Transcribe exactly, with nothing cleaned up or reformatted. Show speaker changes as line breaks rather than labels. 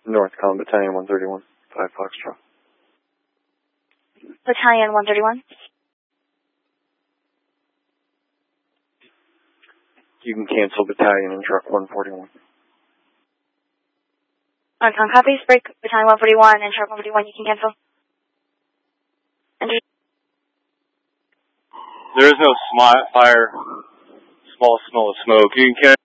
North Column, Battalion one thirty-one, five Foxtrot.
Battalion one thirty-one.
You can cancel Battalion and Truck one forty-one.
On con copies, break Battalion one forty-one and Truck one forty-one, you can cancel. Enter.
There is no sm fire, small smell of smoke. You can